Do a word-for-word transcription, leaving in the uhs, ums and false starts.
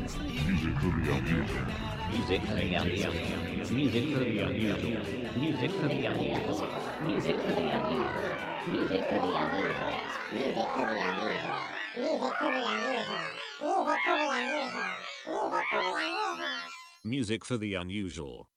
Music for the unusual. Music for the unusual. Music for the unusual. Music for the unusual. Music for the unusual. Music for the unusual. Music for the unusual. Music for the unusual. Music for the unusual. Music for the unusual. Music for the unusual.